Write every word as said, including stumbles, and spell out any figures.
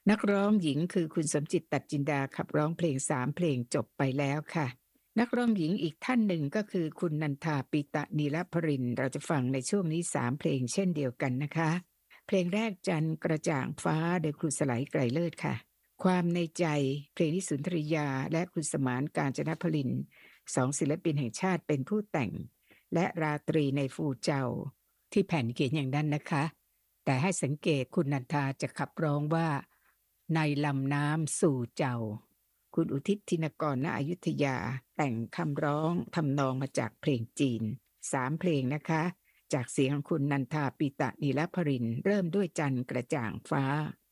นักร้องหญิงคือคุณสมจิตตัดจินดาขับร้องเพลงสามเพลงจบไปแล้วค่ะนักร้องหญิงอีกท่านหนึ่งก็คือคุณนันทาปิตะนีลภรินทร์เราจะฟังในช่วงนี้สามเพลงเช่นเดียวกันนะคะเพลงแรกจันทร์กระจ่างฟ้าโดยครูสไลไกรเลิศค่ะความในใจเพลงที่สุนทรียาและคุณสมานกาญจนพลินสองศิลปินแห่งชาติเป็นผู้แต่งและราตรีในฟูเจ้าที่แผ่นเขียนอย่างนั้นนะคะแต่ให้สังเกตคุณนันทาจะขับร้องว่าในลำน้ำสู่เจ้าคุณอุทิศธินกรณอยุธยาแต่งคำร้องทำนองมาจากเพลงจีนสามเพลงนะคะจากเสียงของคุณนันทาปิตะนีลภรินทร์เริ่มด้วยจันทร์กระจ่างฟ้า